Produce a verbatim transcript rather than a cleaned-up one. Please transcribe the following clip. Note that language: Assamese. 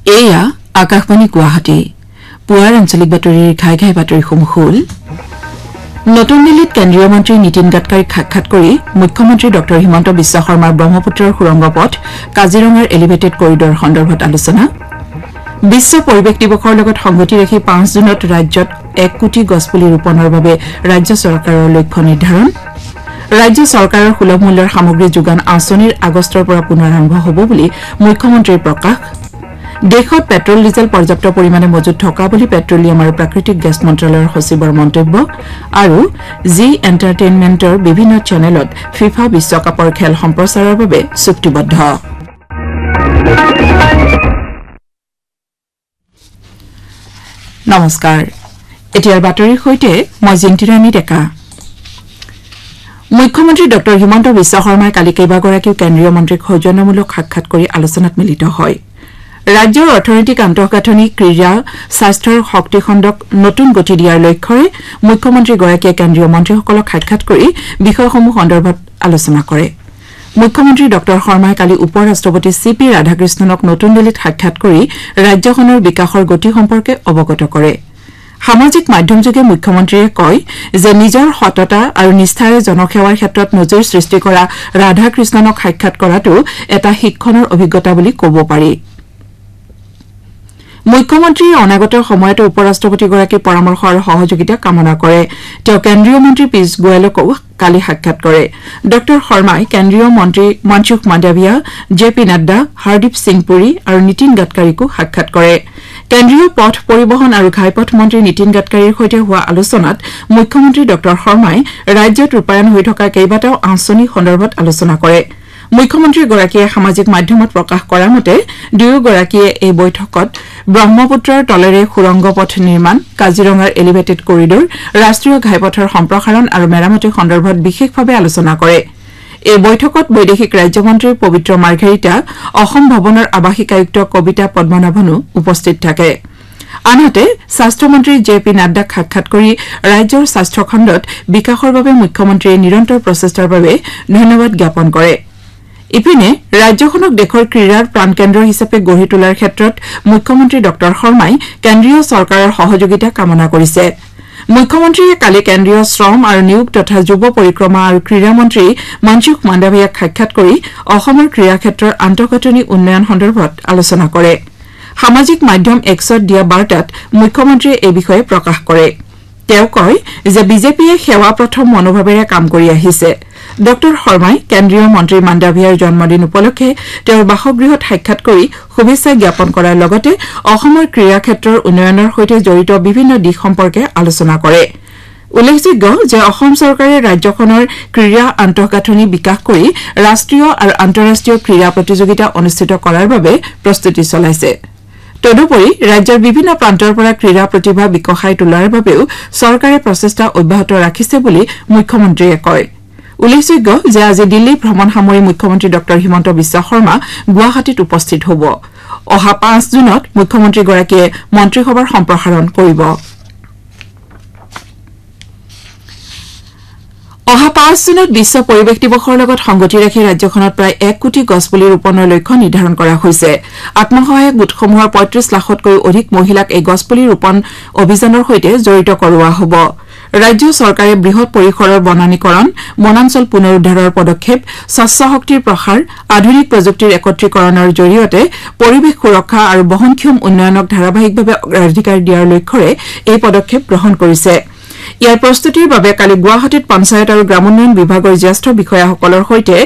এয়া আকাশবাণী গুৱাহাটী পুৱাৰ আঞ্চলিক বাতৰিৰ ঘাই ঘাই বাতৰিসমূহ হ'ল নতুন দিল্লীত কেন্দ্ৰীয় মন্ত্ৰী নীতিন গাডকাৰীক সাক্ষাৎ কৰি মুখ্যমন্ত্ৰী ড হিমন্ত বিশ্ব শৰ্মাৰ ব্ৰহ্মপুত্ৰৰ সুৰংগ পথ কাজিৰঙাৰ এলিভেটেড কৰিডৰ সন্দৰ্ভত আলোচনা বিশ্ব পৰিৱেশ দিৱসৰ লগত সংগতি ৰাখি পাঁচ জুনত ৰাজ্যত এক কোটি গছপুলি ৰোপণৰ বাবে ৰাজ্য চৰকাৰৰ লক্ষ্য নিৰ্ধাৰণ ৰাজ্য চৰকাৰৰ সুলভ মূল্যৰ সামগ্ৰী যোগান আঁচনিৰ আগষ্টৰ পৰা পুনৰ আৰম্ভ হ'ব বুলি মুখ্যমন্ত্ৰীৰ প্ৰকাশ দেশত পেট্ৰল ডিজেল পৰ্যাপ্ত পৰিমাণে মজুত থকা বুলি পেট্ৰলিয়াম আৰু প্ৰাকৃতিক গেছ মন্ত্ৰালয়ৰ সচিবৰ মন্তব্য আৰু জি এণ্টাৰটেইনমেণ্টৰ বিভিন্ন চেনেলত ফিফা বিশ্বকাপৰ খেল সম্প্ৰচাৰৰ বাবে চুক্তিবদ্ধ নমস্কাৰ এতিয়াৰ বাতৰিৰ সৈতে মই জিন্তিৰাণী ডেকা মুখ্যমন্ত্ৰী ড হিমন্ত বিশ্ব শৰ্মাই কালি কেইবাগৰাকীও কেন্দ্ৰীয় মন্ত্ৰীক সৌজন্যমূলক সাক্ষাৎ কৰি আলোচনাত মিলিত হয় ৰাজ্যৰ অৰ্থনৈতিক আন্তঃগাঁথনি ক্ৰীড়া স্বাস্থ্যৰ শক্তিখণ্ডক নতুন গতি দিয়াৰ লক্ষ্যৰে মুখ্যমন্ত্ৰীগৰাকীয়ে কেন্দ্ৰীয় মন্ত্ৰীসকলক সাক্ষাৎ কৰি বিষয়সমূহ সন্দৰ্ভত আলোচনা কৰে মুখ্যমন্ত্ৰী ড শৰ্মাই কালি উপ ৰাষ্ট্ৰপতি চি পি ৰাধাকৃষ্ণনক নতুন দিল্লীত সাক্ষাৎ কৰি ৰাজ্যখনৰ বিকাশৰ গতি সম্পৰ্কে অৱগত কৰে সামাজিক মাধ্যমযোগে মুখ্যমন্ত্ৰীয়ে কয় যে নিজৰ সততা আৰু নিষ্ঠাৰে জনসেৱাৰ ক্ষেত্ৰত নজিৰ সৃষ্টি কৰা ৰাধাকৃষ্ণনক সাক্ষাৎ কৰাটো এটা শিক্ষণৰ অভিজ্ঞতা বুলি ক'ব পাৰি মুখ্যমন্ত্ৰীয়ে অনাগত সময়ত উপ ৰাষ্ট্ৰপতিগৰাকীৰ পৰামৰ্শ আৰু সহযোগিতা কামনা কৰে তেওঁ কেন্দ্ৰীয় মন্ত্ৰী পীয়ুষ গোৱেলকো কালি সাক্ষাৎ কৰে ড শৰ্মাই কেন্দ্ৰীয় মন্ত্ৰী মনসুখ মাণ্ডাভিয়া জে পি নাড্ডা হৰদীপ সিং পুৰী আৰু নীতিন গাডকাৰীকো সাক্ষাৎ কৰে কেন্দ্ৰীয় পথ পৰিবহণ আৰু ঘাইপথ মন্ত্ৰী নীতিন গাডকাৰীৰ সৈতে হোৱা আলোচনাত মুখ্যমন্ত্ৰী ড শৰ্মাই ৰাজ্যত ৰূপায়ণ হৈ থকা কেইবাটাও আঁচনি সন্দৰ্ভত আলোচনা কৰে মুখ্যমন্ত্ৰীগৰাকীয়ে সামাজিক মাধ্যমত প্ৰকাশ কৰা মতে দুয়োগৰাকীয়ে এই বৈঠকত ব্ৰহ্মপুত্ৰৰ তলেৰে সুৰংগ পথ নিৰ্মাণ কাজিৰঙাৰ এলিভেটেড কৰিডৰ ৰাষ্ট্ৰীয় ঘাইপথৰ সম্প্ৰসাৰণ আৰু মেৰামতি সন্দৰ্ভত বিশেষভাৱে আলোচনা কৰে এই বৈঠকত বৈদেশিক ৰাজ্যমন্ত্ৰী পবিত্ৰ মাৰ্ঘেৰিটা অসম ভৱনৰ আৱাসিক আয়ুক্ত কবিতা পদ্মনাভনো উপস্থিত থাকে আনহাতে স্বাস্থ্যমন্ত্ৰী জে পি নাড্ডাক সাক্ষাৎ কৰি ৰাজ্যৰ স্বাস্থ্য খণ্ডত বিকাশৰ বাবে মুখ্যমন্ত্ৰীয়ে নিৰন্তৰ প্ৰচেষ্টাৰ বাবে ধন্যবাদ জ্ঞাপন কৰে ইপিনে ৰাজ্যখনক দেশৰ ক্ৰীড়াৰ প্ৰাণকেন্দ্ৰ হিচাপে গঢ়ি তোলাৰ ক্ষেত্ৰত মুখ্যমন্ত্ৰী ড শৰ্মাই কেন্দ্ৰীয় চৰকাৰৰ সহযোগিতা কামনা কৰিছে মুখ্যমন্ত্ৰীয়ে কালি কেন্দ্ৰীয় শ্ৰম আৰু নিয়োগ তথা যুৱ পৰিক্ৰমা আৰু ক্ৰীড়া মন্ত্ৰী মনসুখ মাণ্ডাভিয়াক সাক্ষাৎ কৰি অসমৰ ক্ৰীড়া ক্ষেত্ৰৰ আন্তঃগাঁথনি উন্নয়ন সন্দৰ্ভত আলোচনা কৰে সামাজিক মাধ্যম এক্সত দিয়া বাৰ্তাত মুখ্যমন্ত্ৰীয়ে এই বিষয়ে প্ৰকাশ কৰে তেওঁ কয় যে বিজেপিয়ে সেৱা প্ৰথম মনোভাৱেৰে কাম কৰি আহিছে ড শৰ্মাই কেন্দ্ৰীয় মন্ত্ৰী মাণ্ডাভিয়াৰ জন্মদিন উপলক্ষে তেওঁৰ বাসগৃহত সাক্ষাৎ কৰি শুভেচ্ছা জ্ঞাপন কৰাৰ লগতে অসমৰ ক্ৰীড়া ক্ষেত্ৰৰ উন্নয়নৰ সৈতে জড়িত বিভিন্ন দিশ সম্পৰ্কে আলোচনা কৰে উল্লেখযোগ্য যে অসম চৰকাৰে ৰাজ্যখনৰ ক্ৰীড়া আন্তঃগাঁথনি বিকাশ কৰি ৰাষ্ট্ৰীয় আৰু আন্তঃৰাষ্ট্ৰীয় ক্ৰীড়া প্ৰতিযোগিতা অনুষ্ঠিত কৰাৰ বাবে প্ৰস্তুতি চলাইছে তদুপৰি ৰাজ্যৰ বিভিন্ন প্ৰান্তৰ পৰা ক্ৰীড়া প্ৰতিভা বিকশাই তোলাৰ বাবেও চৰকাৰে প্ৰচেষ্টা অব্যাহত ৰাখিছে বুলি মুখ্যমন্ত্ৰীয়ে কয় উল্লেখযোগ্য যে আজি দিল্লী ভ্ৰমণ সামৰি মুখ্যমন্ত্ৰী ড হিমন্ত বিশ্ব শৰ্মা গুৱাহাটীত উপস্থিত হ'ব অহা পাঁচ জুনত মুখ্যমন্ত্ৰীগৰাকীয়ে মন্ত্ৰীসভাৰ সম্প্ৰসাৰণ কৰিব অহা পাঁচ জুনত বিশ্ব পৰিৱেশ দিৱসৰ লগত সংগতি ৰাখি ৰাজ্যখনত প্ৰায় এক কোটি গছপুলি ৰোপণৰ লক্ষ্য নিৰ্ধাৰণ কৰা হৈছে আত্মসহায়ক গোটসমূহৰ পঁয়ত্ৰিশ লাখতকৈও অধিক মহিলাক এই গছপুলি ৰোপণ অভিযানৰ সৈতে জড়িত কৰোৱা হ'ব ৰাজ্য চৰকাৰে বৃহৎ পৰিসৰৰ বনানীকৰণ বনাঞ্চল পুনৰুদ্ধাৰৰ পদক্ষেপ স্বচ্ছ শক্তিৰ প্ৰসাৰ আধুনিক প্ৰযুক্তিৰ একত্ৰীকৰণৰ জৰিয়তে পৰিৱেশ সুৰক্ষা আৰু বহনক্ষম উন্নয়নক ধাৰাবাহিকভাৱে অগ্ৰাধিকাৰ দিয়াৰ লক্ষ্যৰে এই পদক্ষেপ গ্ৰহণ কৰিছে ইয়াৰ প্ৰস্তুতিৰ বাবে কালি গুৱাহাটীত পঞ্চায়ত আৰু গ্ৰামোন্নয়ন বিভাগৰ জ্যেষ্ঠ বিষয়াসকলৰ সৈতে